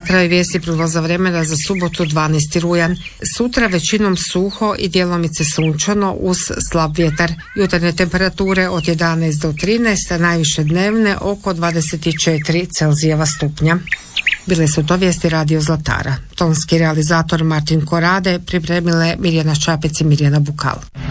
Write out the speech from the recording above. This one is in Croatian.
kraju vijesti prognoza vremena za subotu 12. rujan. Sutra većinom suho i djelomice sunčano uz slab vjetar. Jutarnje temperature od 11 do 13, a najviše dnevne oko 24 Celzijeva stupnja. Bile su to vijesti Radio Zlatara. Tonski realizator Martin Korade, pripremile Mirjana Čapec i Mirjana Bukal.